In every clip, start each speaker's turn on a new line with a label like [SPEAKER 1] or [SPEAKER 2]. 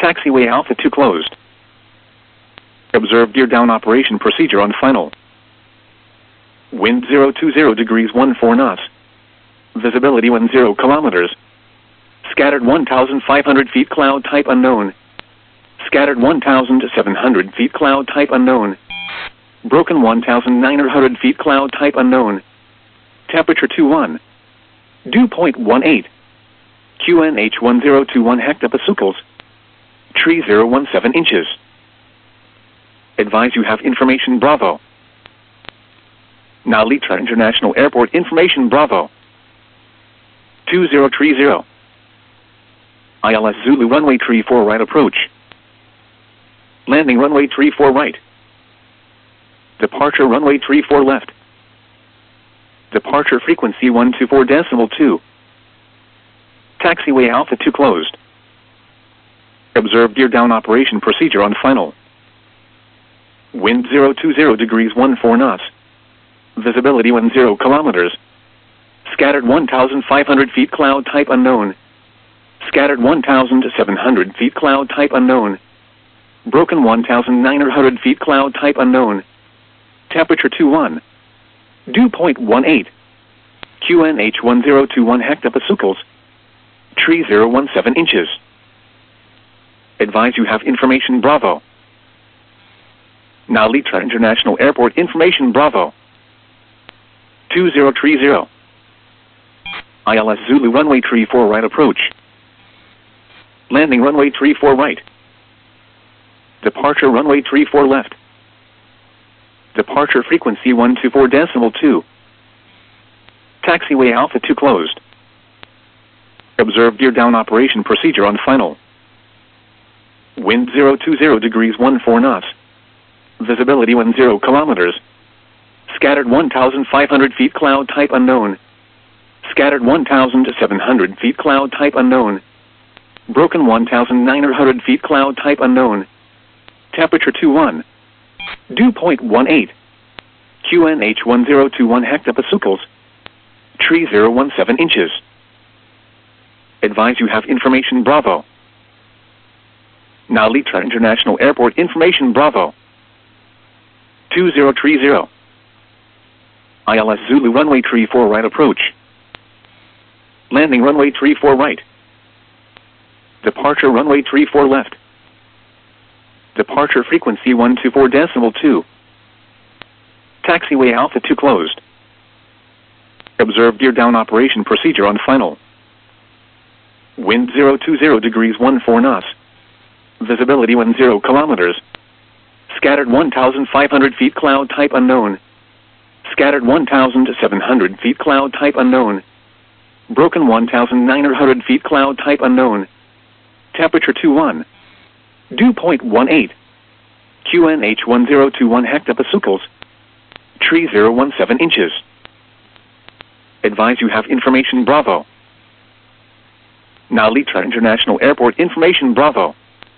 [SPEAKER 1] Taxiway Alpha 2 closed. Observe gear down operation procedure on final. Wind 020 degrees 14 knots. Visibility 10 kilometers. Scattered 1,500 feet cloud type unknown. Scattered 1,700 feet cloud type unknown. Broken 1,900 feet cloud type unknown. Temperature 21. Dew point 18. QNH 1021 hectopascals. Tree 017 inches. Advise you have information Bravo. Now Litra International Airport information Bravo. 2030. ILS Zulu runway 34 right approach. Landing runway 34 right. Departure runway 34 left. Departure frequency 124.2. Taxiway Alpha 2 closed. Observe gear down operation procedure on final. Wind 020 degrees 14 knots. Visibility 10 kilometers. Scattered 1,500 feet cloud type unknown. Scattered 1,700 feet cloud type unknown. Broken 1,900 feet cloud type unknown. Temperature 21. Dew point 18. QNH 1021 hectopascals. Tree 017 inches. Advise you have information Bravo. Now Litra International Airport information Bravo. 2030. ILS Zulu runway 34 right approach. Landing runway 34 right. Departure runway 34 left. Departure frequency 124.2. Taxiway Alpha 2 closed. Observe gear down operation procedure on final. Wind 020 degrees 14 knots. Visibility 10 kilometers. Scattered 1,500 feet cloud type unknown. Scattered 1,700 feet cloud type unknown. Broken 1,900 feet cloud type unknown. Temperature 21. Dew point 18. QNH 1021 hectopascals. Tree 017 inches. Advise you have information Bravo. Now Litra International Airport information Bravo. 2030. ILS Zulu runway 34 right approach. Landing runway 34 right. Departure runway 34 left. Departure frequency 124.2. Taxiway Alpha 2 closed. Observe gear down operation procedure on final. Wind 020 degrees 14 knots. Visibility 10 kilometers. Scattered 1,500 feet cloud type unknown. Scattered 1,700 feet cloud type unknown. Broken 1,900 feet cloud type unknown. Temperature 21. Dew point 18. QNH 1021 hectopascals. Tree 017 inches. Advise you have information Bravo. Now Litra International Airport information Bravo.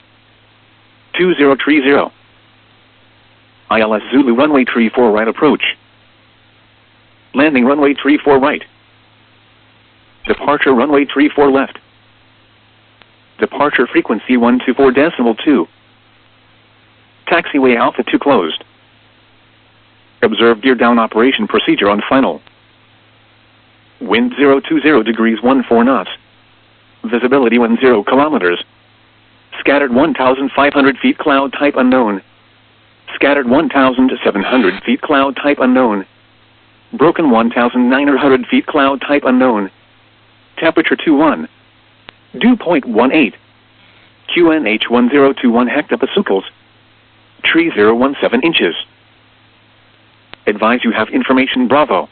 [SPEAKER 1] 2030. ILS Zulu runway 34 right approach. Landing runway 34 right. Departure runway 34 left. Departure frequency 124.2. Taxiway Alpha 2 closed. Observe gear down operation procedure on final. Wind 020 degrees 14 knots. Visibility 10 kilometers. Scattered 1,500 feet cloud type unknown. Scattered 1,700 feet cloud type unknown. Broken 1,900 feet cloud type unknown. Temperature 21. Dew point 18. QNH 1021 hectopascals. Tree 017 inches. Advise you have information Bravo.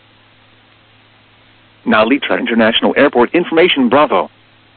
[SPEAKER 1] Now Litra International Airport information Bravo.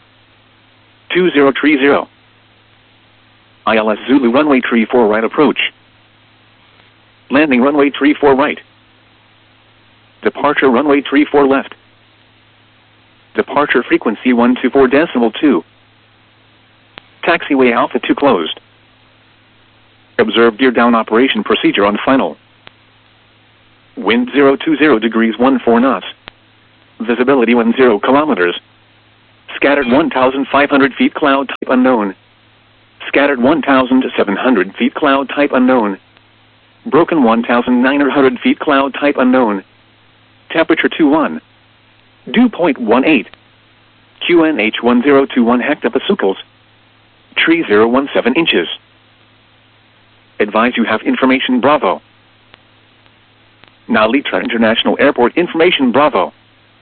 [SPEAKER 1] 2030. ILS Zulu runway 34 right approach. Landing runway 34 right. Departure runway 34 left. Departure frequency 124.2. Taxiway Alpha 2 closed. Observe gear down operation procedure on final. Wind 020 degrees 14 knots. Visibility 10 kilometers. Scattered 1,500 feet cloud type unknown. Scattered 1,700 feet cloud type unknown. Broken 1,900 feet cloud type unknown. Temperature 21. Dew point 18. QNH 1021 hectopascals. Tree 017 inches. Advise you have information Bravo. Now Litra International Airport information Bravo.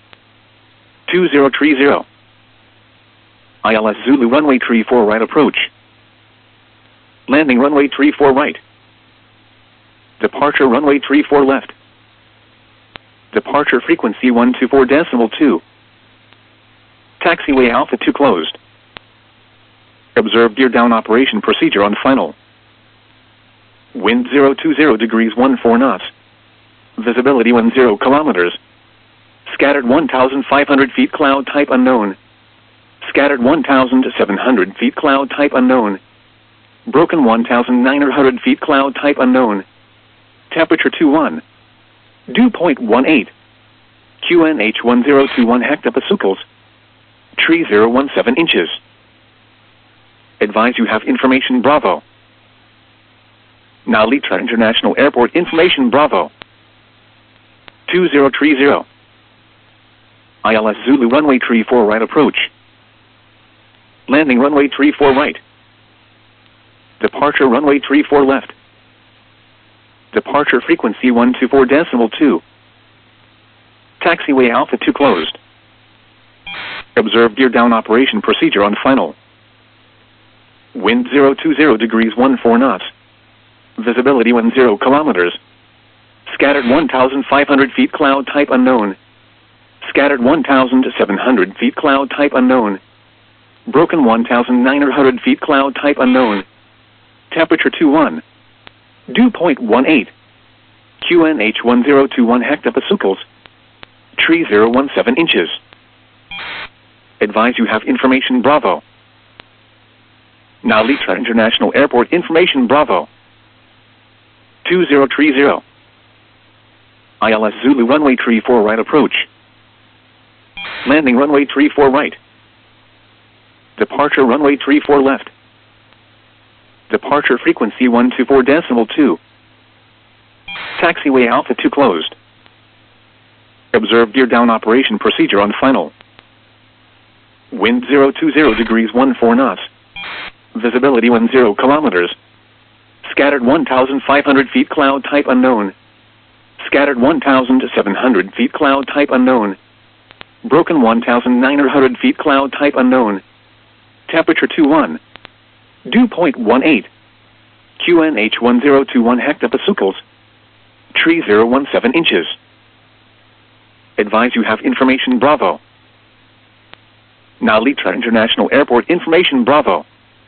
[SPEAKER 1] 2030. ILS Zulu runway 34 right approach. Landing runway 34 right. Departure runway 34 left. Departure frequency 124.2. Taxiway Alpha 2 closed. Observe gear down operation procedure on final. Wind 020 degrees 14 knots. Visibility 10 kilometers. Scattered 1,500 feet cloud type unknown. Scattered 1,700 feet cloud type unknown. Broken 1,900 feet cloud type unknown. Temperature 21. Dew point 18. QNH 1021 hectopascals. Tree 017 inches. Advise you have information Bravo. Now Litra International Airport information Bravo. 2030. ILS Zulu runway 34 right approach. Landing runway 34 right. Departure runway 34 left. Departure frequency 124.2. Taxiway Alpha 2 closed. Observe gear down operation procedure on final. Wind 020 degrees 14 knots. Visibility 10 kilometers. Scattered 1,500 feet cloud type unknown. Scattered 1,700 feet cloud type unknown. Broken 1,900 feet cloud type unknown. Temperature 21. Dew point 18. QNH 1021 hectopascals. Tree 017 inches. Advise you have information Bravo. Now Litra International Airport information Bravo. 2030. ILS Zulu runway 34 right approach. Landing runway 34 right. Departure runway 34 left. Departure frequency 124.2. Taxiway Alpha 2 closed. Observe gear down operation procedure on final. Wind 020 degrees 14 knots. Visibility 10 kilometers. Scattered 1,500 feet cloud type unknown. Scattered 1,700 feet cloud type unknown. Broken 1,900 feet cloud type unknown. Temperature 21. Dew point 18. QNH 1021 hectopascals. Tree 017 inches. Advise you have information Bravo. Now Litra International Airport information Bravo.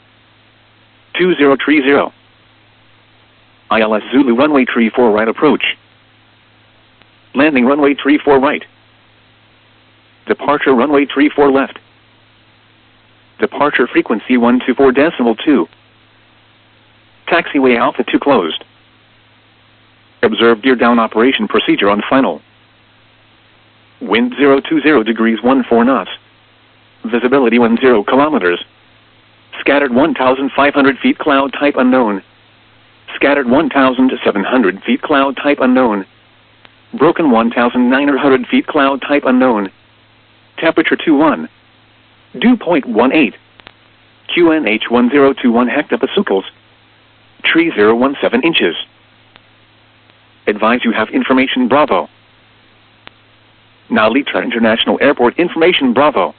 [SPEAKER 1] 2030. ILS Zulu runway 34 right approach. Landing runway 34 right. Departure runway 34 left. Departure frequency 124.2. Taxiway Alpha 2 closed. Observe gear down operation procedure on final. Wind 020 degrees 14 knots. Visibility 10 kilometers. Scattered 1,500 feet cloud type unknown. Scattered 1,700 feet cloud type unknown. Broken 1,900 feet cloud type unknown. Temperature 21. Dew point 18. QNH 1021 hectopascals. Tree 017 inches. Advise you have information Bravo. Now Litra International Airport information Bravo.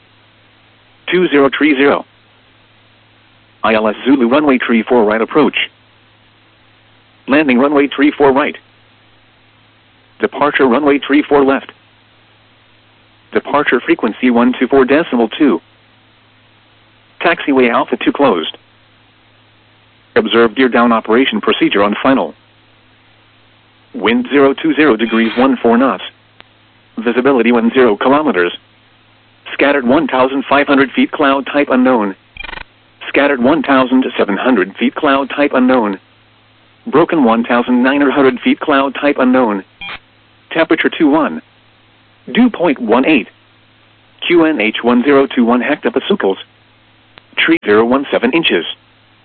[SPEAKER 1] 2030. ILS Zulu runway 34 right approach. Landing runway 34 right. Departure runway 34 left. Departure frequency 124.2. Taxiway Alpha 2 closed. Observe gear down operation procedure on final. Wind 020 degrees 14 knots. Visibility 10 kilometers. Scattered 1,500 feet cloud type unknown. Scattered 1,700 feet cloud type unknown. Broken 1,900 feet cloud type unknown. Temperature 21. Dew point 18. QNH 1021 hectopascals. Tree 017 inches.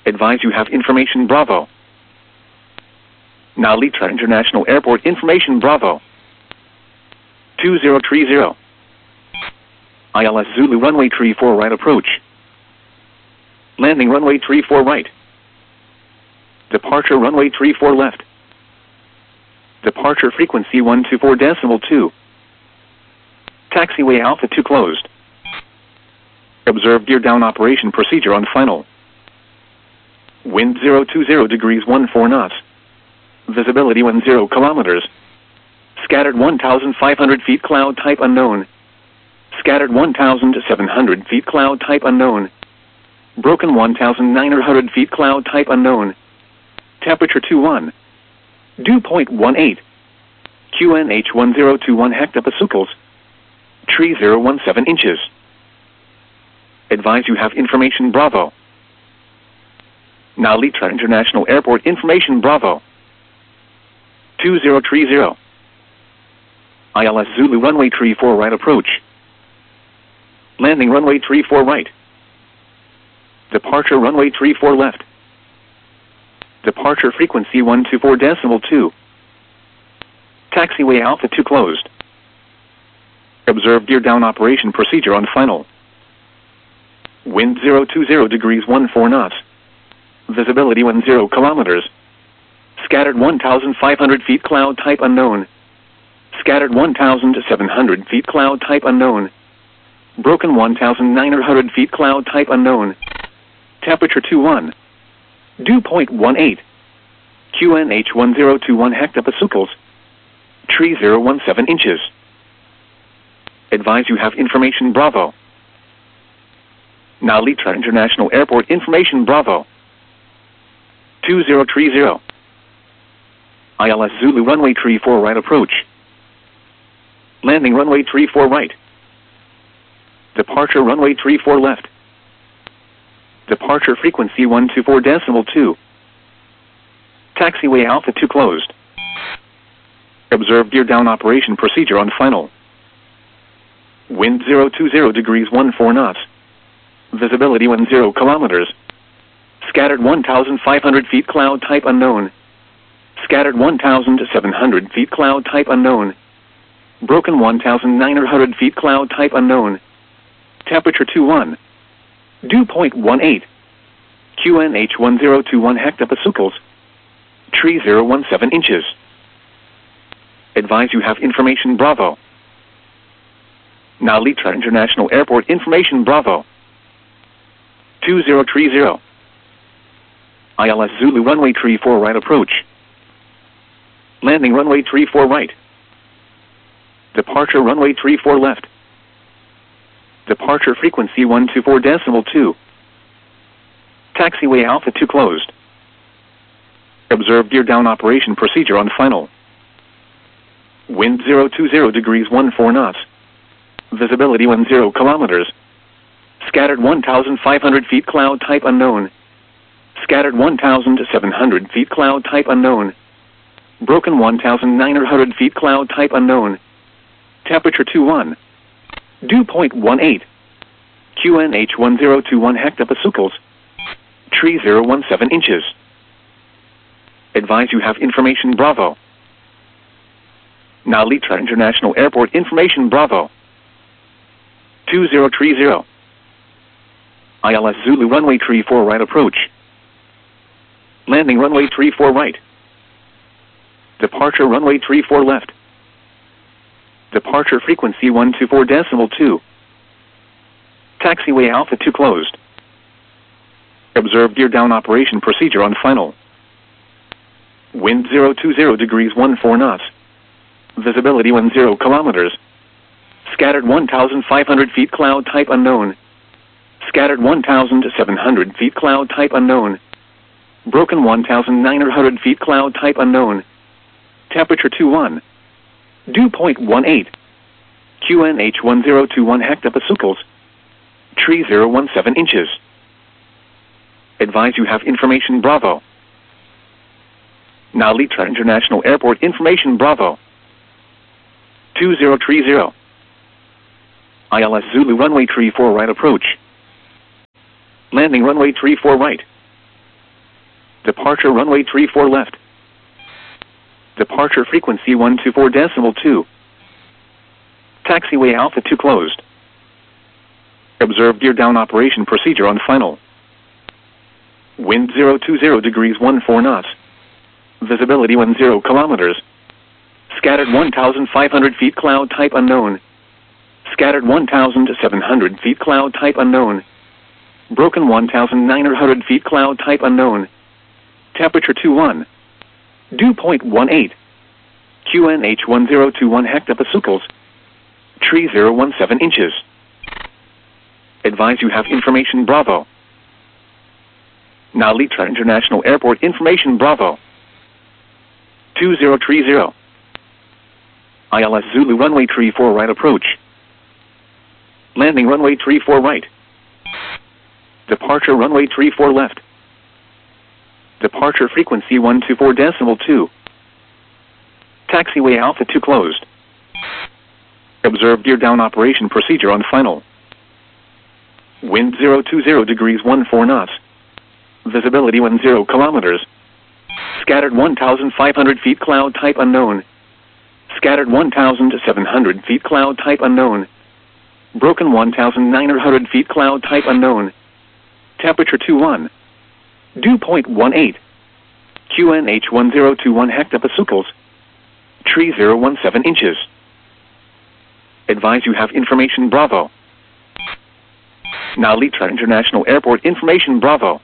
[SPEAKER 1] Advise you have information Bravo. Narita International Airport information Bravo. 2030. ILS Zulu runway 34 right approach. Landing runway 34 right. Departure runway 34 left. Departure frequency 124.2. Taxiway Alpha 2 closed. Observe gear down operation procedure on final. Wind 020 degrees 14 knots. Visibility 10 kilometers. Scattered 1,500 feet cloud type unknown. Scattered 1,700 feet cloud type unknown. Broken 1,900 feet cloud type unknown. Temperature 21. Dew point 18. QNH 1021 hectopascals. Tree 017 inches. Advise you have information Bravo. Narita International Airport information Bravo. 2030. ILS Zulu runway 34 right approach. Landing runway 34 right. Departure runway 34 left. Departure frequency 124.2. Taxiway Alpha 2 closed. Observe gear down operation procedure on final. Wind 020 degrees 14 knots. Visibility 10 kilometers. Scattered 1,500 feet cloud type unknown. Scattered 1,700 feet cloud type unknown. Broken 1,900 feet cloud type unknown. Temperature 21. Dew point 18. QNH 1021 hectopascals. Tree 017 inches. Advise you have information Bravo. Narita International Airport information Bravo. 2030. ILS Zulu runway 34 right approach. Landing runway 34 right. Departure runway 34 left. Departure frequency 124.2. Taxiway Alpha 2 closed. Observe gear down operation procedure on final. Wind 020 degrees 14 knots. Visibility 10 kilometers. Scattered 1,500 feet cloud type unknown. Scattered 1,700 feet cloud type unknown. Broken 1,900 feet cloud type unknown. Temperature 21. Dew point 18. QNH 1021 hectopascals. Tree 017 inches. Advise you have information Bravo. Narita International Airport information Bravo. 2030. ILS Zulu runway 34 right approach. Landing runway 34 right. Departure runway 34 left. Departure frequency 124.2. Taxiway Alpha 2 closed. Observe gear down operation procedure on final. Wind 020 degrees 14 knots. Visibility 10 kilometers. Scattered 1,500 feet cloud type unknown. Scattered 1,700 feet cloud type unknown. Broken 1,900 feet cloud type unknown. Temperature 21. Dew point 18. QNH 1021 hectopascals. Tree 017 inches. Advise you have information Bravo. Narita International Airport information Bravo. 2030. ILS Zulu runway 34 right approach. Landing runway 34 right. Departure runway 34 left. Departure frequency 124.2. Taxiway Alpha 2 closed. Observe gear down operation procedure on final. Wind 020 degrees 14 knots. Visibility 10 kilometers. Scattered 1,500 feet cloud type unknown. Scattered 1,700 feet cloud type unknown. Broken 1,900 feet cloud type unknown. Temperature 21. Dew point 18. QNH 1021 hectopascals. Tree 017 inches. Advise you have information Bravo. Narita International Airport information Bravo. 2030. ILS Zulu runway 34 right approach. Landing runway 34 right. Departure runway 34 left. Departure frequency 124.2. Taxiway Alpha 2 closed. Observe gear down operation procedure on final. Wind 020 degrees 14 knots. Visibility 10 kilometers. Scattered 1,500 feet cloud type unknown. Scattered 1,700 feet cloud type unknown. Broken 1,900 feet cloud type unknown. Temperature 21. Dew point 18. QNH 1021 hectopascals. Tree 017 inches. Advise you have information Bravo. Now Litra International Airport information Bravo. 2030. ILS Zulu runway 34 right approach. Landing runway 34 right. Departure runway 34 left. Departure frequency 124.2. Taxiway Alpha 2 closed. Observe gear down operation procedure on final. Wind 020 degrees 14 knots. Visibility 10 kilometers. Scattered 1,500 feet cloud type unknown. Scattered 1,700 feet cloud type unknown. Broken 1,900 feet cloud type unknown. Temperature 21. Dew point 18. QNH 1021 hectopascals. Tree 017 inches. Advise you have information Bravo. Now Litra International Airport information Bravo.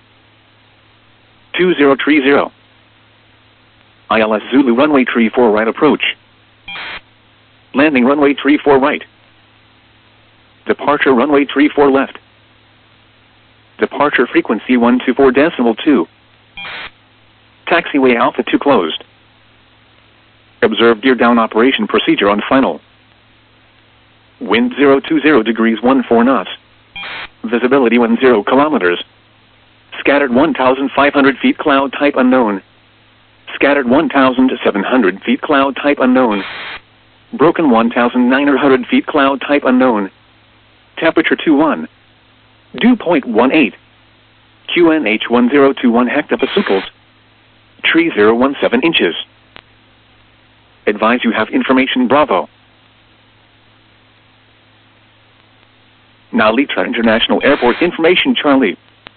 [SPEAKER 1] 2030. ILS Zulu runway 34 right approach. Landing runway 34 right. Departure runway 34 left. Departure frequency 124.2. Taxiway Alpha 2 closed. Observe gear down operation procedure on final. Wind 020 degrees 14 knots. Visibility 10 kilometers. Scattered 1,500 feet cloud type unknown. Scattered 1,700 feet cloud type unknown. Broken 1,900 feet cloud type unknown. Temperature 21. Dew point 18. QNH 1021 hectopascals. Tree 017 inches. Advise you have information Bravo. Now Litra International Airport information Charlie.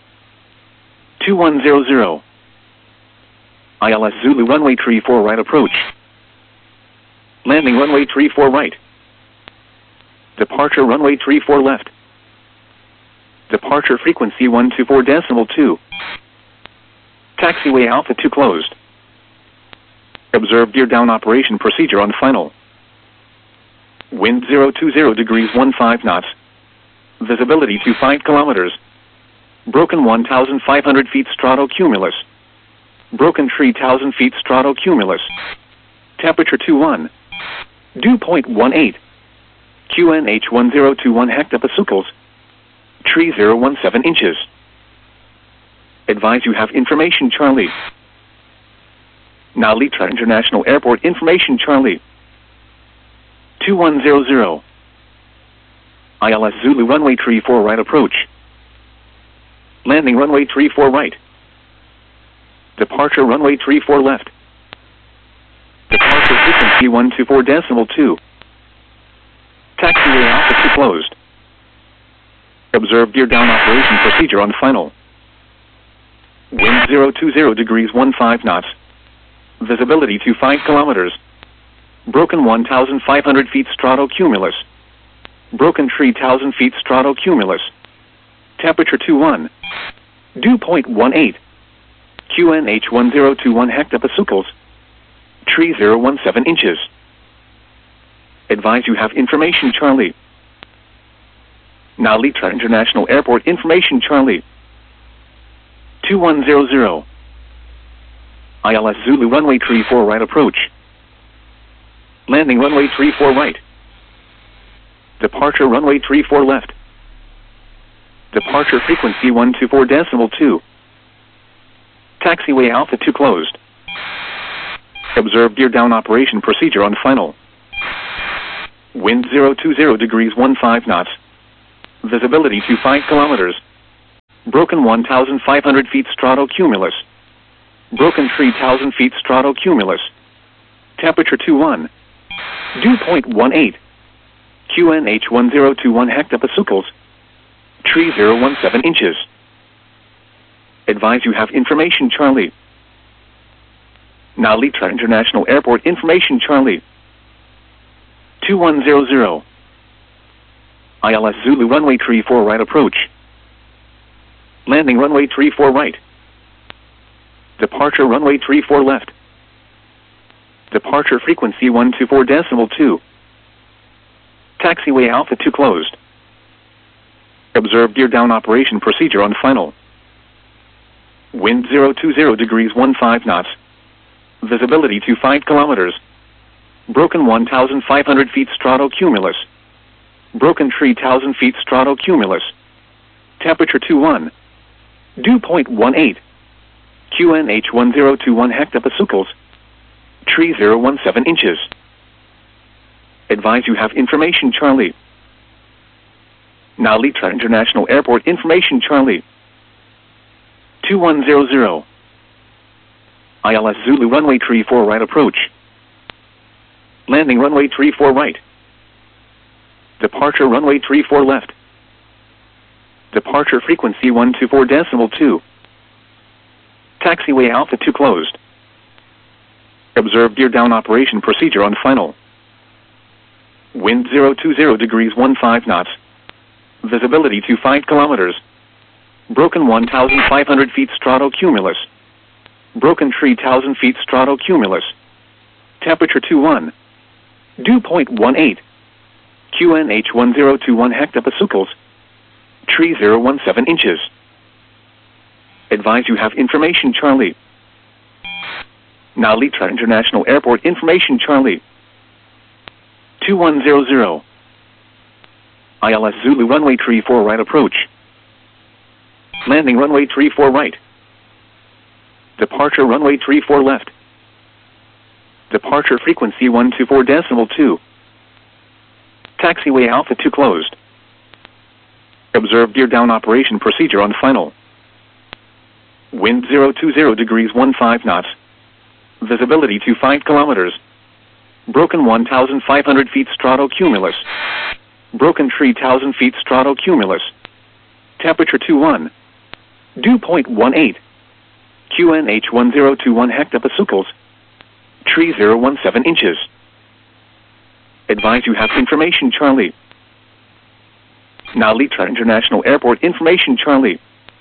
[SPEAKER 1] 2100. ILS Zulu runway 34 right approach. Landing runway 34 right. Departure runway 34 left. Departure frequency 124.2. Taxiway Alpha 2 closed. Observe gear down operation procedure on final. Wind 020 degrees 15 knots. Visibility 25 kilometers. Broken 1,500 feet stratocumulus. Broken 3,000 feet stratocumulus. Temperature 21. Dew point 18. QNH 1021 hectopascals. Tree 017 inches. Advise you have information Charlie. Now Litra International Airport information Charlie. 2100. ILS Zulu runway 34 right approach. Landing runway 34 right. Departure runway 34 left. Departure frequency 124.2. Taxiway Alpha 2 closed. Observe gear down operation procedure on final. Wind 020 degrees 15 knots. Visibility 25 kilometers. Broken 1,500 feet stratocumulus. Broken 3,000 feet stratocumulus. Temperature 21. Dew point 18. QNH 1021 hectopascals. Tree 017 inches. Advise you have information Charlie. Now Litra International Airport information Charlie. 2100. ILS Zulu runway 34 right approach. Landing runway 34 right. Departure runway 34 left. Departure frequency 124.2. Taxiway Alpha 2 closed. Observe gear down operation procedure on final. Wind 020 degrees 15 knots. Visibility 25 kilometers. Broken 1,500 feet stratocumulus. Broken tree 1000 feet stratocumulus. Temperature 21. Dew point 18. QNH 1021 hectopascals. Tree 017 inches. Advise you have information Charlie. Now Litra International Airport information Charlie. 2100. ILS Zulu runway 34 right approach. Landing runway 34 right. Departure runway 34 left. Departure frequency 124.2. Taxiway Alpha 2 closed. Observe gear down operation procedure on final. Wind 020 degrees 15 knots. Visibility 25 kilometers. Broken 1,500 feet stratocumulus. Broken tree 1,000 feet stratocumulus. Temperature 21. Dew point 18. QNH 1021 hectopascals. Tree 017 inches. Advise you have information Charlie. Now Litra International Airport information Charlie. 2100. ILS Zulu runway 34 right approach. Landing runway 34 right. Departure runway 34 left. Departure frequency 124.2. Taxiway Alpha 2 closed. Observe gear down operation procedure on final. Wind 020 degrees 15 knots. Visibility 25 kilometers. Broken 1,500 feet stratocumulus. Broken tree 1,000 feet stratocumulus. Temperature 21. Dew point 18. QNH 1021 hectopascals. Tree 017 inches. Advise you have information Charlie. Now Litra International Airport information Charlie. 2100. ILS Zulu runway 34 right approach. Landing runway 34 right. Departure runway 34 left. Departure frequency 124.2. Taxiway Alpha 2 closed. Observe gear down operation procedure on final. Wind 020 degrees 15 knots. Visibility 25 kilometers. Broken 1,500 feet stratocumulus. Broken tree 1,000 feet stratocumulus. Temperature 21. Dew point 18. QNH 1021 hectopascals. Tree 017 inches. Advise you have information Charlie. Now Litra International Airport information Charlie.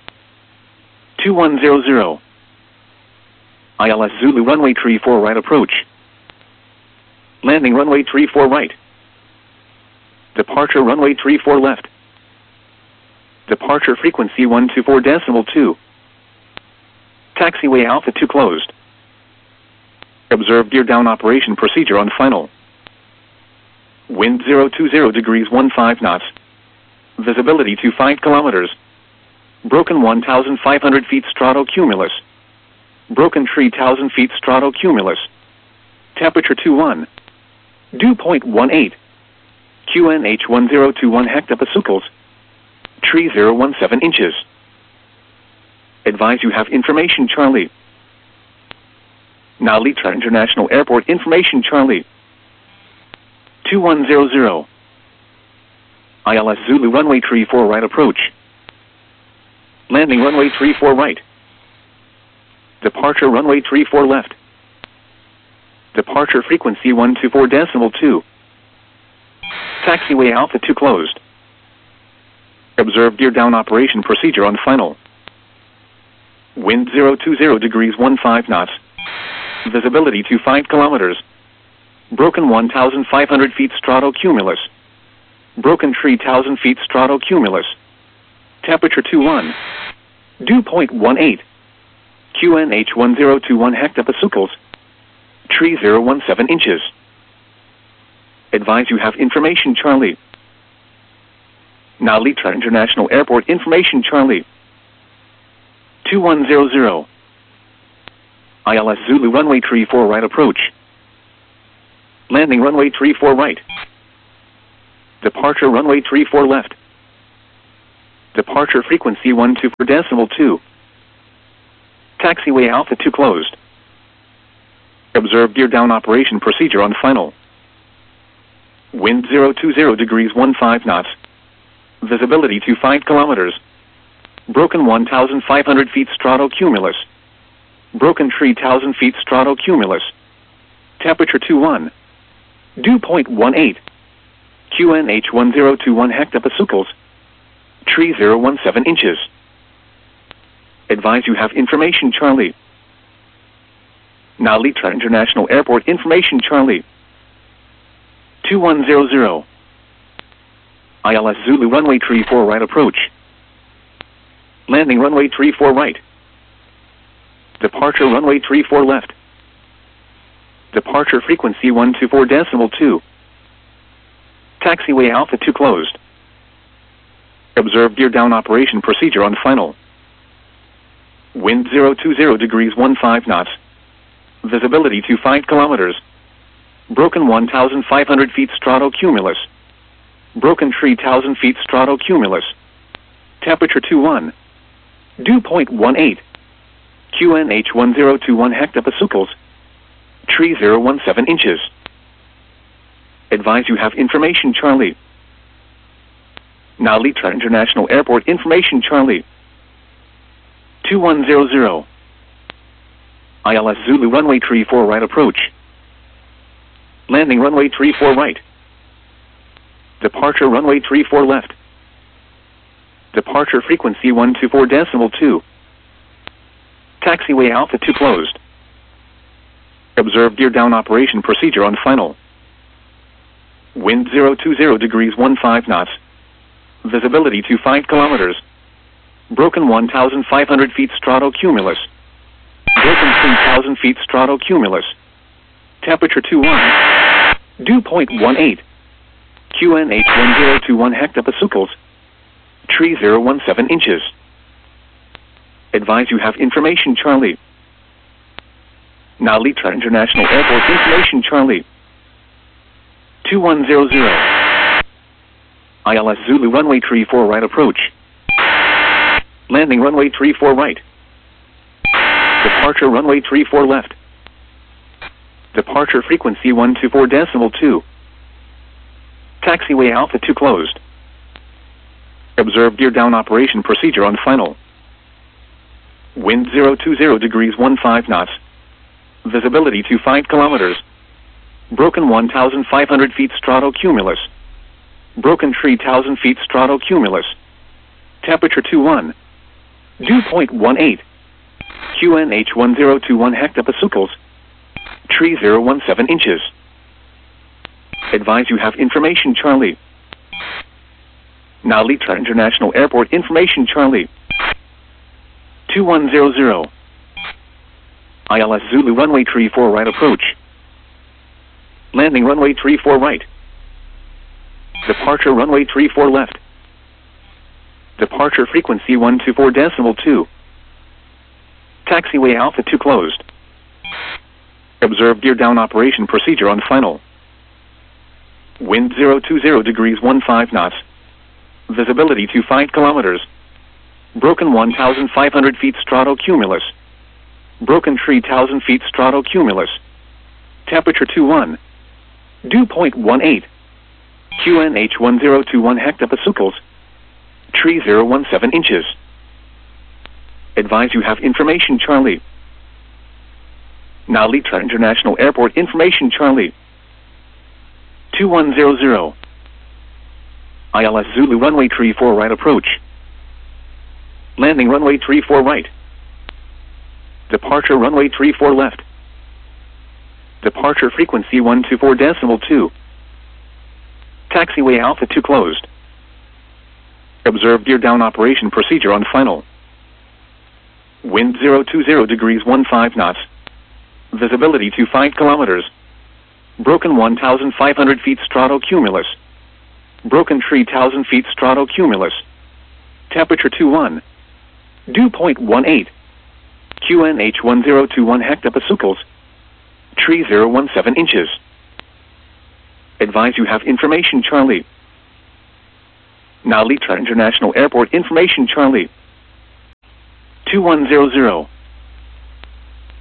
[SPEAKER 1] 2100. ILS Zulu runway 34 right approach. Landing runway 34 right. Departure runway 34 left. Departure frequency 124.2. Taxiway Alpha 2 closed. Observe gear down operation procedure on final. Wind 020 degrees 15 knots. Visibility 25 kilometers. Broken 1,500 feet stratocumulus. Broken tree 1,000 feet stratocumulus. Temperature 21. Dew point 18. QNH 1021 hectopascals. Tree 017 inches. Advise you have information Charlie. Now Litra International Airport information Charlie. 2100. ILS Zulu runway 34 right approach. Landing runway 34 right. Departure runway 34 left. Departure frequency 124.2. Taxiway Alpha 2 closed. Observe gear down operation procedure on final. Wind 020 degrees 15 knots. Visibility 25 kilometers. Broken 1,500 feet stratocumulus. Broken tree 1,000 feet stratocumulus. Temperature 21. Dew point 18. QNH 1021 hectopascals. Tree 017 inches. Advise you have information Charlie. Now Litra International Airport information Charlie. 2100. ILS Zulu runway 34 right approach. Landing runway 34 right. Departure runway 34 left. Departure frequency 124.2. Taxiway Alpha 2 closed. Observe gear down operation procedure on final. Wind 020 degrees 15 knots. Visibility 25 kilometers. Broken 1,500 feet stratocumulus. Broken tree 1,000 feet stratocumulus. Temperature 21. Dew point 18. QNH 1021 hectopascals. Tree 017 inches. Advise you have information Charlie. Now Litra International Airport information Charlie. 2100. ILS Zulu runway 34 right approach. Landing runway 34 right. Departure runway 34 left. Departure frequency 124.2. Taxiway Alpha 2 closed. Observe gear down operation procedure on final. Wind 020 degrees 15 knots. Visibility 25 kilometers. Broken 1,500 feet stratocumulus. Broken tree 1,000 feet stratocumulus. Temperature 21. Dew point 18. QNH 1021 hectopascals. Tree 017 inches. Advise you have information Charlie. Now Litra International Airport information Charlie. 2100. ILS Zulu runway 34 right approach. Landing runway 34 right. Departure runway 34 left. Departure frequency 124.2. Taxiway Alpha 2 closed. Observe gear down operation procedure on final. Wind 020 degrees 15 knots. Visibility 25 kilometers. Broken 1,500 feet stratocumulus. Broken 3,000 feet stratocumulus. Temperature 21. Dew point 18. QNH 1021 hectopascals. Tree 017 inches. Advise you have information Charlie. Now Litra International Airport information Charlie. 2100. ILS Zulu runway 34 right approach. Landing runway 34 right. Departure runway 34 left. Departure frequency 124.2. Taxiway Alpha 2 closed. Observe gear down operation procedure on final. Wind 020 degrees 15 knots. Visibility 25 kilometers. Broken 1,500 feet stratocumulus. Broken tree 1,000 feet stratocumulus. Temperature 21. Dew point 18. QNH 1021 hectopascals. Tree 017 inches. Advise you have information Charlie. Now Litra International Airport information Charlie. 2100. ILS Zulu runway 34 right approach. Landing runway 34 right. Departure runway 34 left. Departure frequency 124.2. Taxiway Alpha 2 closed. Observe gear down operation procedure on final. Wind 020 degrees 15 knots. Visibility 25 kilometers. Broken 1,500 feet stratocumulus. Broken tree 1,000 feet stratocumulus. Temperature 21. Dew point 18. QNH 1021 hectopascals. Tree 017 inches. Advise you have information Charlie. Now Litra International Airport information Charlie. 2100. ILS Zulu runway 34 right approach. Landing runway 34 right. Departure runway 34 left. Departure frequency 124.2. Taxiway Alpha 2 closed. Observe gear down operation procedure on final. Wind 020 degrees 15 knots. Visibility 25 kilometers. Broken 1,500 feet stratocumulus. Broken tree 1,000 feet stratocumulus. Temperature 21. Dew point 18. QNH 1021 hectopascals. Tree 017 inches. Advise you have information Charlie. Now Litra International Airport information Charlie. 2100.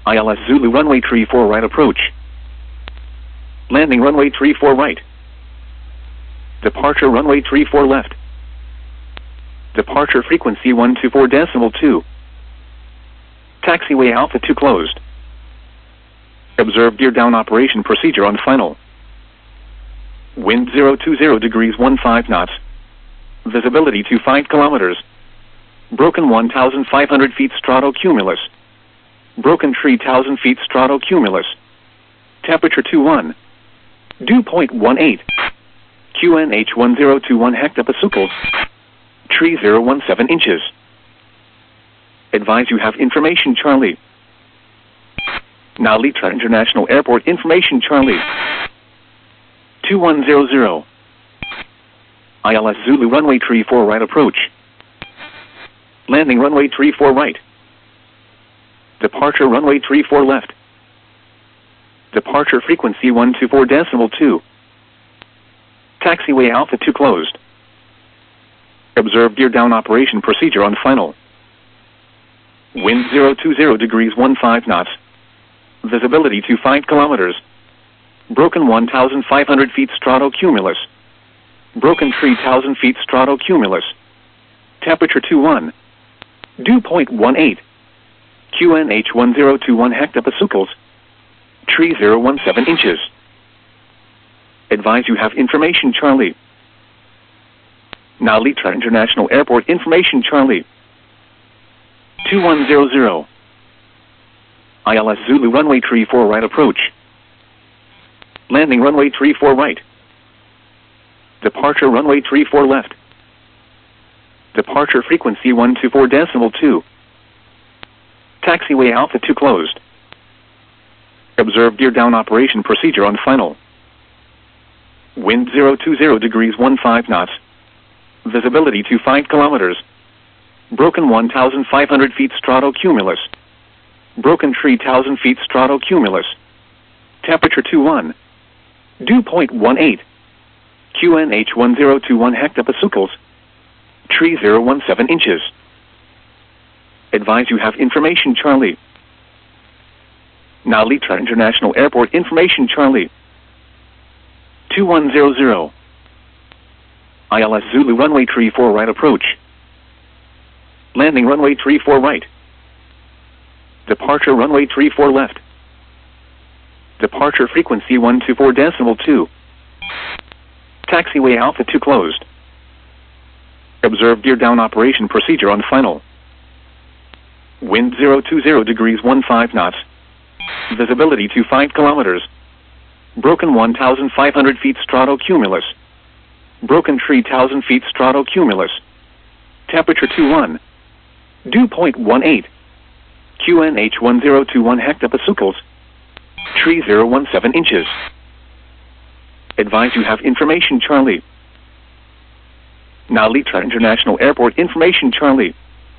[SPEAKER 1] ILS Zulu runway 34 right approach. Landing runway 34 right. Departure runway 34 left. Departure frequency 124.2. Taxiway Alpha 2 closed. Observe gear down operation procedure on final. Wind 020 degrees 15 knots. Visibility 25 kilometers. Broken 1,500 feet stratocumulus. Broken tree 1,000 feet stratocumulus. Temperature 21. Dew point 18. QNH 1021 hectopascals. Tree 017 inches. Advise you have information Charlie. Now Litra International Airport information Charlie. 2100. ILS Zulu runway 34 right approach. Landing runway 34 right. Departure runway 34 left. Departure frequency 124.2. Taxiway Alpha 2 closed. Observe gear down operation procedure on final. Wind 020 degrees 15 knots. Visibility 25 kilometers. Broken 1,500 feet stratocumulus. Broken tree 1,000 feet stratocumulus. Temperature 21. Dew point 18. QNH 1021 hectopascals. Tree 017 inches. Advise you have information Charlie. Now Litra International Airport information Charlie. 2100. ILS Zulu runway 34 right approach. Landing runway 34 right. Departure runway 34 left. Departure frequency 124.2. Taxiway Alpha 2 closed. Observe gear down operation procedure on final. Wind 020 degrees 15 knots. Visibility 25 kilometers. Broken 1,500 feet stratocumulus. Broken tree 1,000 feet stratocumulus. Temperature 21. Dew point 18. QNH 1021 hectopascals. Tree 017 inches. Advise you have information Charlie. Now Litra International Airport information Charlie. 2100. ILS Zulu runway 34 right approach. Landing runway 34 right. Departure runway 34 left. Departure frequency 124.2. Taxiway Alpha 2 closed. Observe gear down operation procedure on final. Wind 020 degrees 15 knots. Visibility 25 kilometers. Broken 1,500 feet stratocumulus. Broken tree 1,000 feet stratocumulus. Temperature 21. Dew point 18. QNH 1021 hectopascals. Tree 017 inches. Advise you have information Charlie. Now Litra International Airport information Charlie.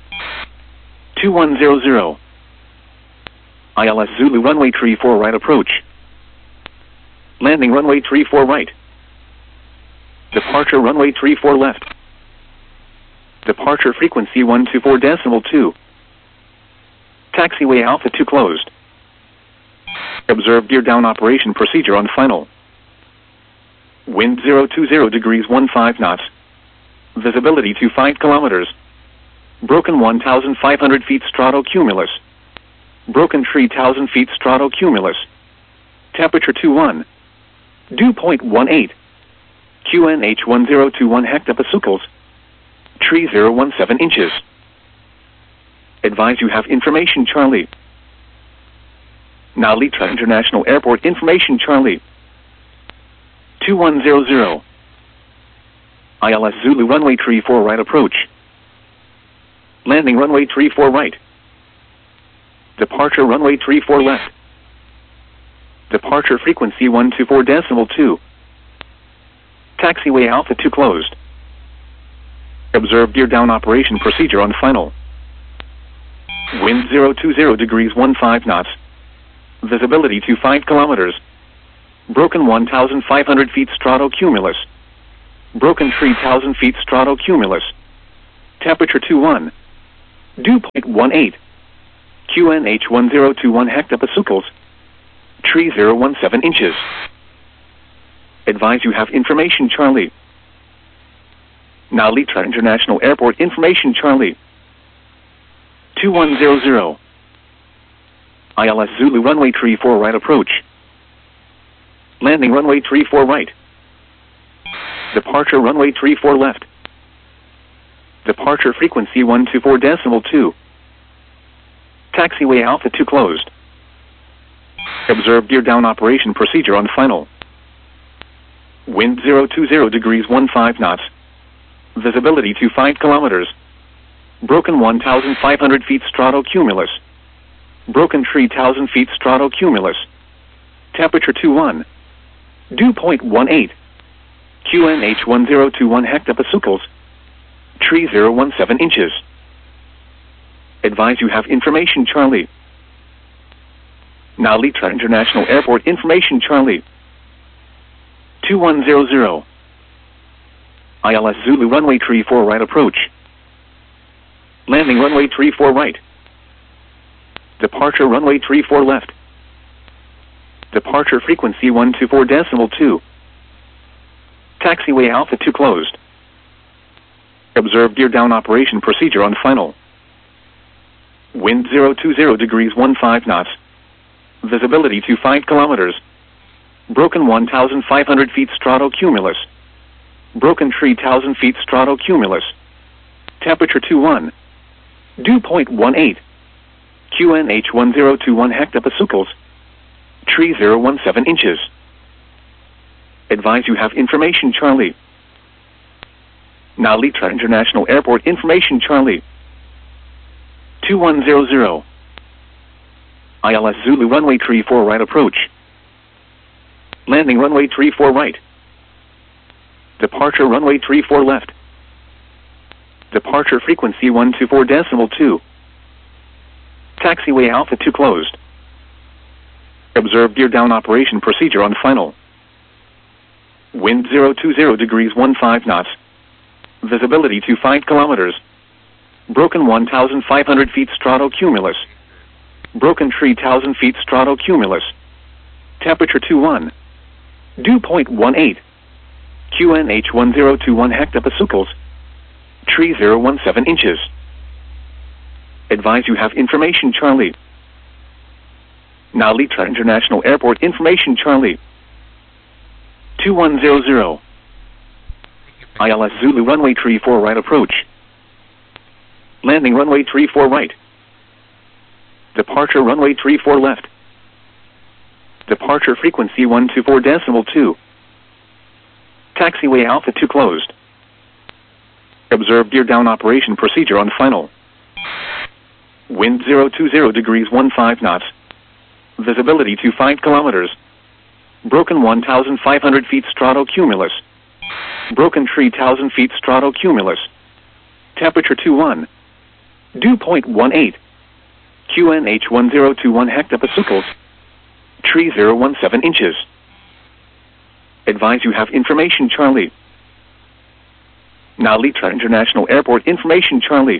[SPEAKER 1] 2100. ILS Zulu runway 34 right approach. Landing runway 34 right. Departure runway 34 left. Departure frequency 124.2. Taxiway Alpha 2 closed. Observe gear down operation procedure on final. Wind 020 degrees 15 knots. Visibility 25 kilometers. Broken 1,500 feet stratocumulus. Broken tree 1,000 feet stratocumulus. Temperature 21. Dew point 18. QNH 1021 hectopascals. Tree 017 inches. Advise you have information Charlie. Now Litra International Airport information Charlie. 2100. ILS Zulu runway 34 right approach. Landing runway 34 right. Departure runway 34 left. Departure frequency 124.2. Taxiway Alpha 2 closed. Observe gear down operation procedure on final. Wind 020 degrees 15 knots. Visibility 25 kilometers. Broken 1,500 feet stratocumulus. Broken tree 1,000 feet stratocumulus. Temperature 21. Dew point 18. QNH 1021 hectopascals. Tree 017 inches. Advise you have information Charlie. Now Litra International Airport information Charlie. 2100. ILS Zulu runway 34 right approach. Landing runway 34 right. Departure runway 34 left. Departure frequency 124.2. Taxiway Alpha 2 closed. Observe gear down operation procedure on final. Wind 020 degrees 15 knots. Visibility 25 kilometers. Broken 1,500 feet stratocumulus. Broken tree 1,000 feet stratocumulus. Temperature 21. Dew point 18. QNH 1021 hectopascals. Tree 017 inches. Advise you have information Charlie. Now Litra International Airport information Charlie. 2100. ILS Zulu runway 34 right approach. Landing runway 34 right. Departure runway 34 left. Departure frequency 124.2. Taxiway Alpha 2 closed. Observe gear down operation procedure on final. Wind 020 degrees 15 knots. Visibility 25 kilometers. Broken 1,500 feet stratocumulus. Broken tree 1,000 feet stratocumulus. Temperature 21. Dew point 18. QNH 1021 hectopascals. Tree 017 inches. Advise you have information Charlie. Now Litra International Airport information Charlie. 2100. ILS Zulu runway 34 right approach. Landing runway 34 right. Departure runway 34 left. Departure frequency 124.2. Taxiway Alpha 2 closed. Observe gear down operation procedure on final. Wind 020 degrees 15 knots. Visibility 25 kilometers. Broken 1,500 feet stratocumulus. Broken tree 1,000 feet stratocumulus. Temperature 21. Dew point 18. QNH 1021 hectopascals. Tree 017 inches. Advise you have information Charlie. Now Litra International Airport information Charlie. 2100. ILS Zulu runway 34 right approach. Landing runway 34 right. Departure runway 34 left. Departure frequency 124.2. Taxiway Alpha 2 closed. Observe gear down operation procedure on final. Wind 020 degrees 15 knots. Visibility 25 kilometers. Broken 1,500 feet stratocumulus. Broken tree 1,000 feet stratocumulus. Temperature 21. Dew point 18. QNH 1021 hectopascals. Tree 017 inches. Advise you have information Charlie. Now Litra International Airport information Charlie.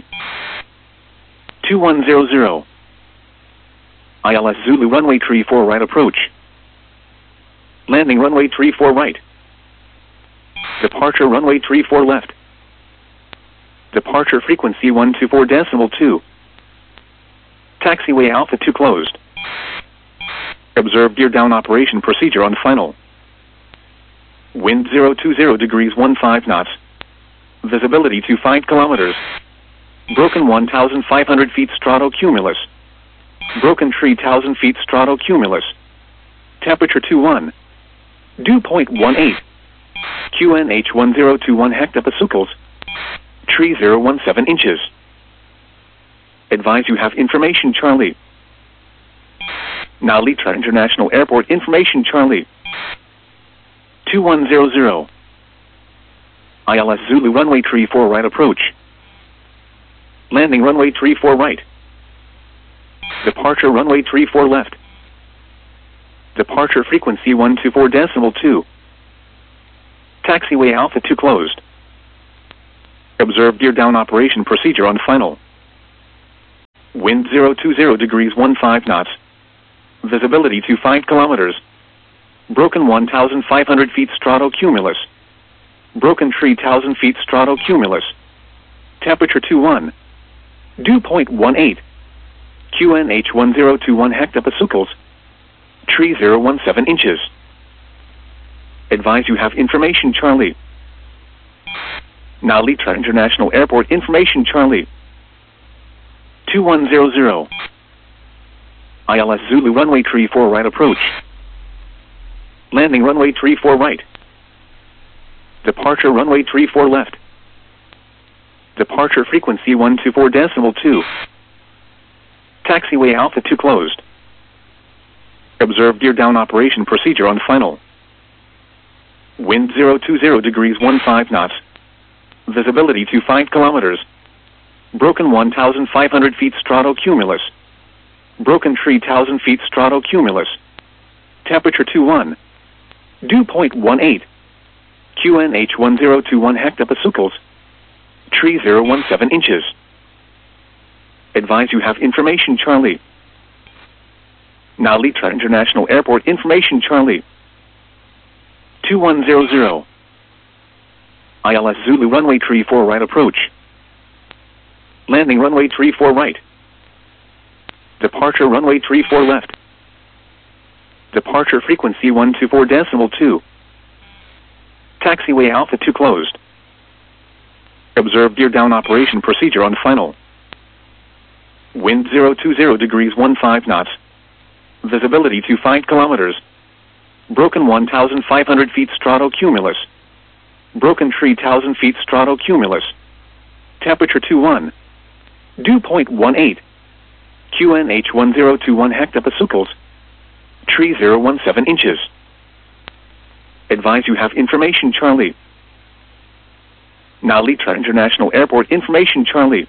[SPEAKER 1] 2100. ILS Zulu runway 34 right approach. Landing runway 34 right. Departure runway 34 left. Departure frequency 124.2. Taxiway Alpha 2 closed. Observe gear down operation procedure on final. Wind 020 degrees 15 knots. Visibility 25 kilometers. Broken 1,500 feet stratocumulus. Broken tree 1,000 feet stratocumulus. Temperature 21. Dew point 18. QNH 1021 hectopascals. Tree 017 inches. Advise you have information Charlie. Now Litra International Airport information Charlie. 2100. ILS Zulu runway 34 right approach. Landing runway 34 right. Departure runway 34 left. Departure frequency 124.2. Taxiway Alpha 2 closed. Observe gear down operation procedure on final. Wind 020 degrees 15 knots. Visibility 25 kilometers. Broken 1,500 feet stratocumulus. Broken tree 1,000 feet stratocumulus. Temperature 21. Dew point 18. QNH 1021 hectopascals. Tree 017 inches. Advise you have information, Charlie. Now Litra International Airport information, Charlie. 2100. ILS Zulu runway 34 right approach. Landing runway 34 right. Departure runway 34 left. Departure frequency 124.2. Taxiway Alpha 2 closed. Observe gear down operation procedure on final. Wind 020 degrees 15 knots. Visibility 25 kilometers. Broken 1,500 feet stratocumulus. Broken tree 1,000 feet stratocumulus. Temperature 21. Dew point 18. QNH 1021 hectopascals. Tree 017 inches. Advise you have information, Charlie. Now Litra International Airport information, Charlie. 2100. ILS Zulu runway 34 right approach. Landing runway 34 right. Departure runway 34 left. Departure frequency 124.2. Taxiway Alpha 2 closed. Observe gear down operation procedure on final. Wind 020 degrees 15 knots. Visibility 25 kilometers. Broken 1,500 feet stratocumulus. Broken tree 1,000 feet stratocumulus. Temperature 21. Dew point 18. QNH 1021 hectopascals. Tree 017 inches. Advise you have information, Charlie. Now Litra International Airport information, Charlie.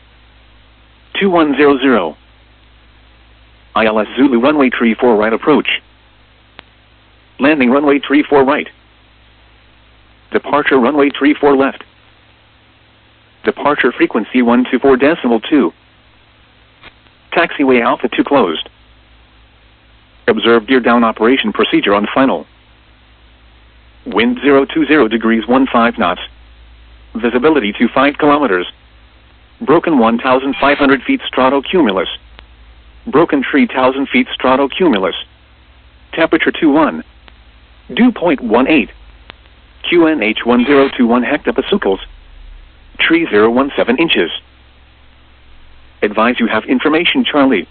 [SPEAKER 1] 2100. ILS Zulu runway 34 right approach. Landing runway 34 right. Departure runway 34 left. Departure frequency 124.2. Taxiway Alpha 2 closed. Observe gear down operation procedure on final. Wind 020 degrees 15 knots. Visibility 25 kilometers. Broken 1,500 feet stratocumulus. Broken tree 1,000 feet stratocumulus. Temperature 21. Dew point 18. QNH 1021 hectopascals. Tree 017 inches. Advise you have information, Charlie.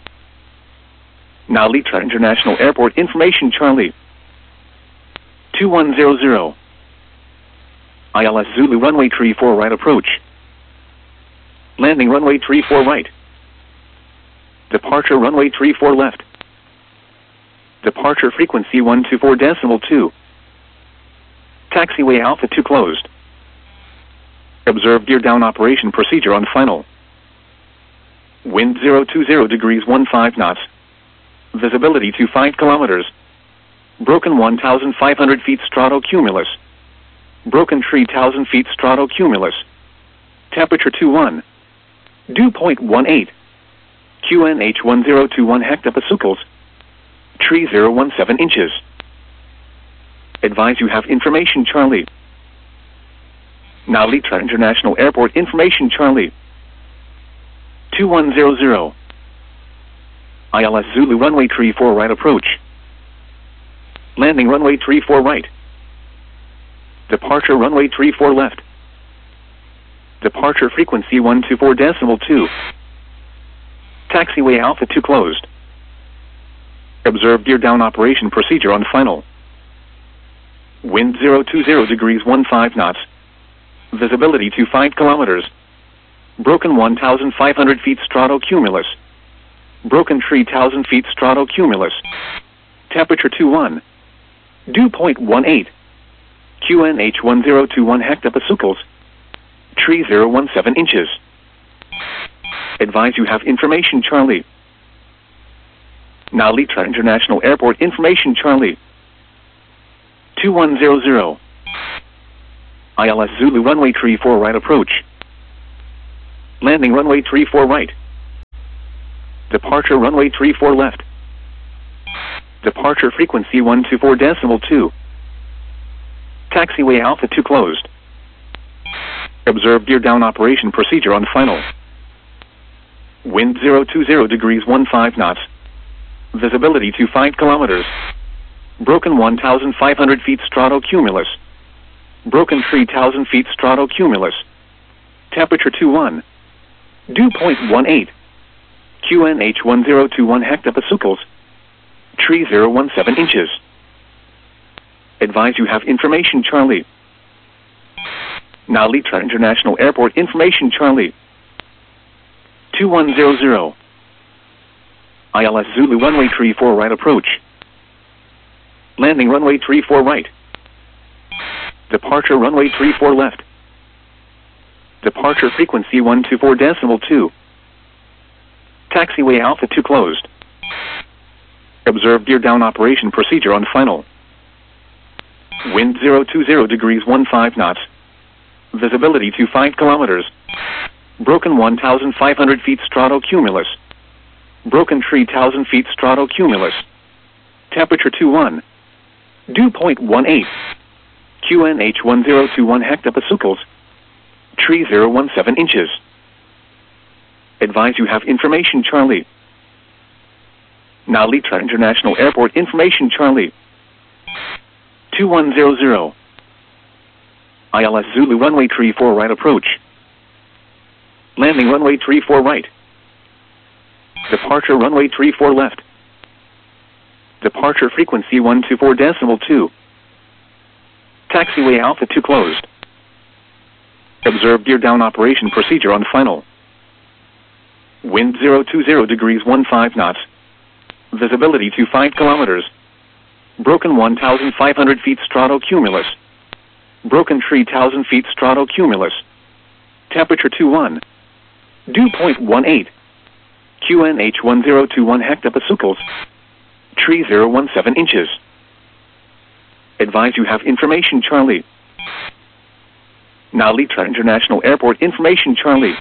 [SPEAKER 1] Now Litra International Airport information, Charlie. 2100. ILS Zulu runway 34 right approach. Landing runway 34 right. Departure runway 34 left. Departure frequency 124.2. Taxiway Alpha 2 closed. Observe gear down operation procedure on final. Wind 020 degrees 15 knots. Visibility 25 kilometers. Broken 1,500 feet stratocumulus. Broken tree 1,000 feet stratocumulus. Temperature 21. Dew point 18. QNH 1021 hectopascals. Tree 017 inches. Advise you have information, Charlie. Now Litra International Airport information, Charlie. 2100. ILS Zulu runway 34 right approach. Landing runway 34 right. Departure runway 34 left. Departure runway 34 left. Departure frequency 124.2. Taxiway Alpha 2 closed. Observe gear down operation procedure on final. Wind 020 degrees 15 knots. Visibility 25 kilometers. Broken 1,500 feet stratocumulus. Broken tree 1,000 feet stratocumulus. Temperature 21. Dew point 18. QNH 1021 hectopascals. Tree 017 inches. Advise you have information, Charlie. Now Litra International Airport information, Charlie. 2100. ILS Zulu runway 34 right approach. Landing runway 34 right. Departure runway 34 left. Departure frequency 124.2. Taxiway Alpha 2 closed. Observe gear down operation procedure on final. Wind 020 degrees 15 knots. Visibility 25 kilometers. Broken 1,500 feet stratocumulus. Broken tree 1,000 feet stratocumulus. Temperature 21. Dew point 18. QNH 1021 hectopascals. Tree 017 inches. Advise you have information, Charlie. Now Litra International Airport information, Charlie. 2100. ILS Zulu runway 34 right approach. Landing runway 34 right. Departure runway 34 left. Departure frequency 124.2. Taxiway Alpha 2 closed. Observe gear down operation procedure on final. Wind 020 degrees 15 knots. Visibility 25 kilometers. Broken 1,500 feet stratocumulus. Broken tree 1,000 feet stratocumulus. Temperature 21. Dew point 18. QNH 1021 hectopascals. Tree 017 inches. Advise you have information, Charlie. Now Litra International Airport information, Charlie. 2100. ILS Zulu runway 34 right approach. Landing runway 34 right. Departure runway 34 left. Departure frequency 124.2. Taxiway Alpha 2 closed. Observe gear down operation procedure on final. Wind 020 degrees 15 knots. Visibility 25 kilometers. Broken 1,500 feet stratocumulus. Broken tree 1,000 feet stratocumulus. Temperature 21. Dew point 18. QNH 1021 hectopascals. Tree 017 inches. Advise you have information, Charlie. Now Litra International Airport information, Charlie. 2100. ILS Zulu runway 34 right approach. Landing runway 34 right. Departure runway 34 left. Departure frequency 124.2. Taxiway Alpha 2 closed. Observe gear down operation procedure on final. Wind 020 degrees 15 knots. Visibility 25 kilometers. Broken 1,500 feet stratocumulus. Broken 3,000 feet stratocumulus. Temperature 21. Dew point 18. QNH 1021 hectopascals. Tree 017 inches. Advise you have information Charlie. Now Litra International Airport information Charlie. 2100. ILS Zulu runway 34 right approach. Landing runway 34 right. Departure runway 34 left. Departure frequency 124.2. Taxiway Alpha 2 closed. Observe gear down operation procedure on final. Wind 020 degrees 15 knots. Visibility 25 kilometers. Broken 1,500 feet stratocumulus. Broken 3,000 feet stratocumulus. Temperature 21. Dew point 18. QNH 1021 hectopascals. Tree 017 inches. Advise you have information Charlie. Now Litra International Airport information Charlie. 2100. ILS Zulu runway 34 right approach. Landing runway 34 right. Departure runway 34 left. Departure frequency 124.2. Taxiway Alpha 2 closed. Observe gear down operation procedure on final. Wind 020 degrees 15 knots. Visibility 25 kilometers. Broken 1,500 feet stratocumulus. Broken 3,000 feet stratocumulus. Temperature 21. Dew point 18. QNH 1021 hectopascals. Tree 017 inches. Advise you have information Charlie. Now Litra International Airport information Charlie.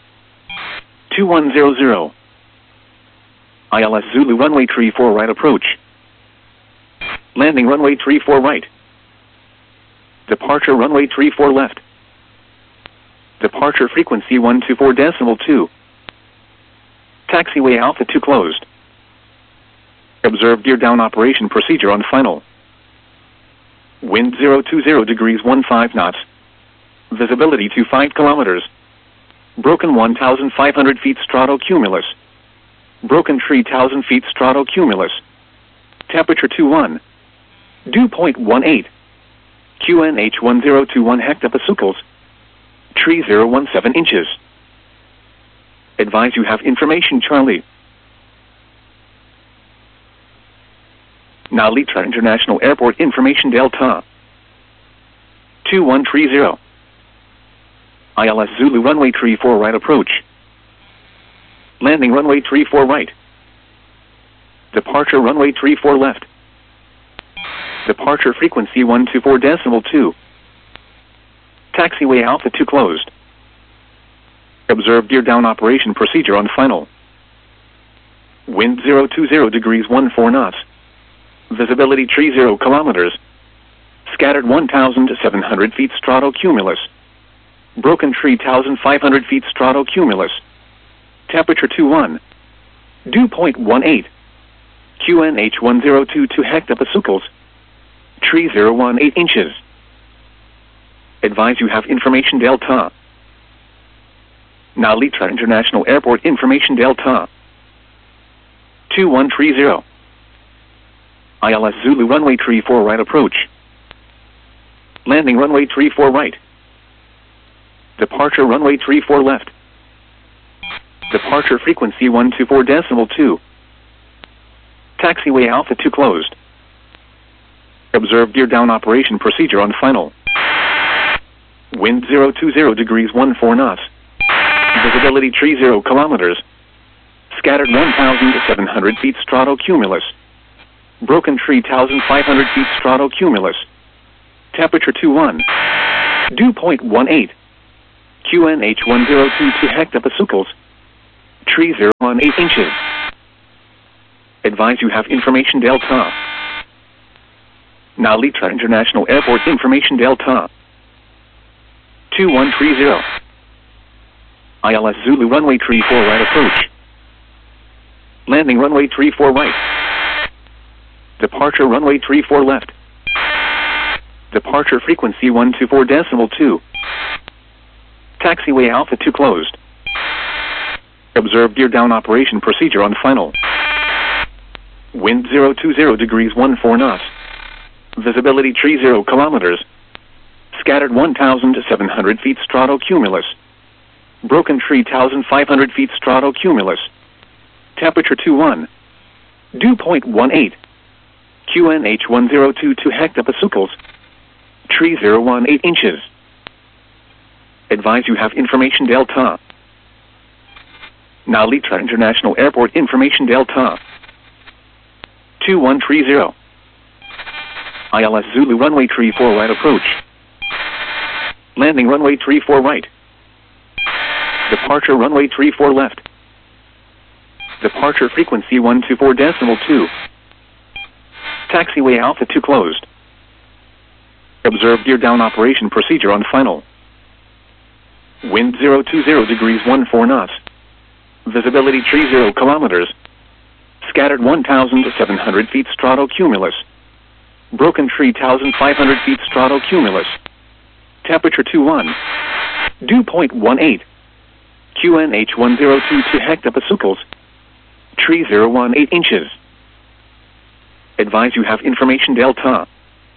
[SPEAKER 1] 2100. ILS Zulu runway 34 right approach. Landing runway 34 right. Departure runway 34 left. Departure frequency 124.2. Taxiway Alpha 2 closed. Observe gear down operation procedure on final. Wind 020 degrees 15 knots. Visibility 25 kilometers. Broken 1,500 feet stratocumulus. Broken 3,000 feet stratocumulus. Temperature 21. Dew point 18. QNH 1021 hectopascals. Tree 017 inches. Advise you have information Charlie. Now Litra International Airport information Delta. 2130. ILS Zulu runway 34 right approach. Landing runway 34 right. Departure runway 34 left. Departure frequency 124.2. Taxiway Alpha 2 closed. Observe gear down operation procedure on final. Wind 020 degrees 14 knots. Visibility 30 kilometers. Scattered 1,700 feet stratocumulus. Broken 3,500 feet stratocumulus. Temperature 21. Dew point 18. QNH 1022 hectopascals. Tree 018 inches. Advise you have information Delta. Now Litra International Airport information Delta. 2130. ILS Zulu runway 34 right approach. Landing runway 34 right. Departure runway 34 left. Departure frequency 124.2. Taxiway Alpha 2 closed. Observe gear down operation procedure on final. Wind 020 degrees 14 knots. Visibility 30 kilometers. Scattered 1,700 feet stratocumulus. Broken 3,500 feet stratocumulus. Temperature 21. Dew point 18. QNH 1022 hectopascals. Tree 018 inches. Advise you have information Delta. Narita International Airport information Delta. 2130. ILS Zulu runway 34 right approach. Landing runway 34 right. Departure runway 34 left. Departure frequency 124.2. Taxiway Alpha 2 closed. Observe gear down operation procedure on final. Wind 020 degrees 14 knots. Visibility 30 kilometers. Scattered 1,700 feet stratocumulus. Broken tree 1,500 feet stratocumulus. Temperature 21. Dew point 18. QNH 1022 hectopascals. Tree 018 inches. Advise you have information Delta. Narita International Airport information Delta. 2130. ILS Zulu runway 34 right approach. Landing runway 34 right. Departure runway 34 left. Departure frequency 124.2. Taxiway Alpha 2 closed. Observe gear down operation procedure on final. Wind 020 degrees 14 knots. Visibility 30 kilometers. Scattered 1,700 feet stratocumulus. Broken tree 1,500 feet stratocumulus. Temperature 21. Dew point 18. QNH 1022 hectopascals. Tree 018 inches. Advise you have information Delta.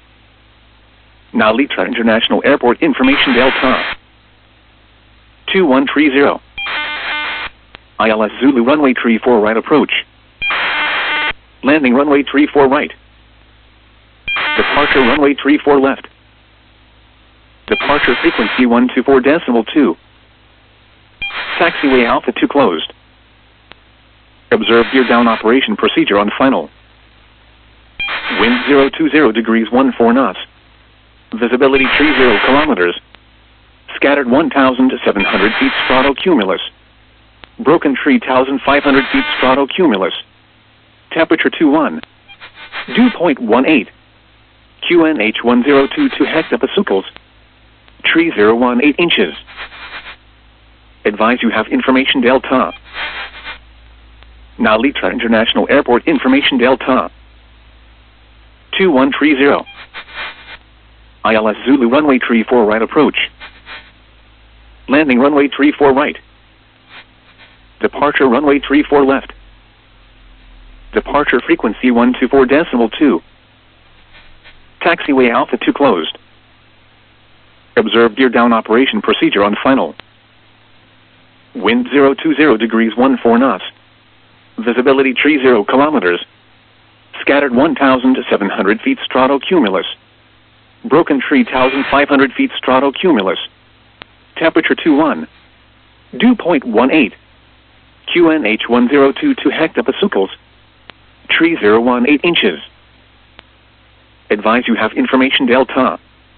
[SPEAKER 1] Narita International Airport information Delta. 2130. ILS Zulu runway 34 right approach. Landing runway 34 right. Departure runway 34 left. Departure frequency 124.2. Taxiway Alpha 2 closed. Observe gear down operation procedure on final. Wind 020 degrees 14 knots. Visibility 30 kilometers. Scattered 1,700 feet stratocumulus. Broken tree 1,500 feet stratocumulus. Temperature 21. Dew point 18. QNH 1022 hectopascals. Tree 018 inches. Advise you have information Delta. Narita International Airport information Delta. 2130. ILS Zulu runway 34 right approach. Landing runway 34 right. Departure runway 34 left. Departure frequency 124.2. Taxiway Alpha 2 closed. Observe gear down operation procedure on final. Wind 020 degrees 14 knots. Visibility 30 kilometers. Scattered 1,700 feet stratocumulus. Broken tree 1,500 feet stratocumulus. Temperature 21. Dew point 18. QNH 1022 hectopascals. Tree 018 inches. Advise you have information Delta.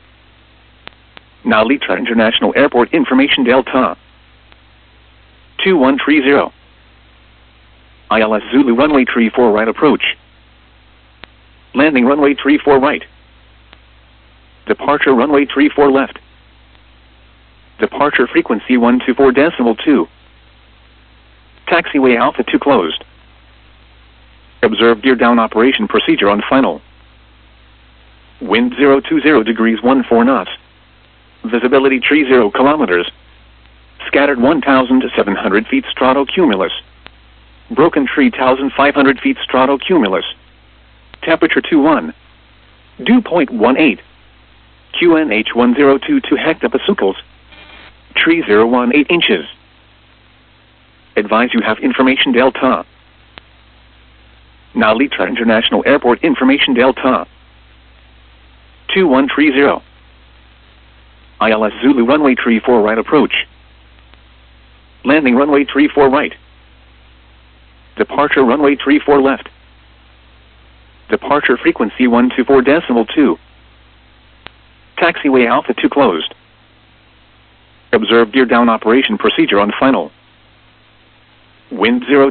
[SPEAKER 1] Narita International Airport information Delta. 2130. ILS Zulu runway 34 right approach. Landing runway 34 right. Departure runway 34 left. Departure frequency 124.2. Taxiway Alpha 2 closed. Observe gear down operation procedure on final. Wind 020 degrees 14 knots. Visibility 30 kilometers. Scattered 1,700 feet stratocumulus. Broken tree 1,500 feet stratocumulus. Temperature 21. Dew point 18. QNH 1022 hectopascals. Tree 018 inches. Advise you have information Delta. Narita International Airport information Delta. 2130. ILS Zulu runway 34 right approach. Landing runway 34 right. Departure runway 34 left. Departure frequency 124.2. Taxiway Alpha 2 closed. Observe gear down operation procedure on final. Wind 0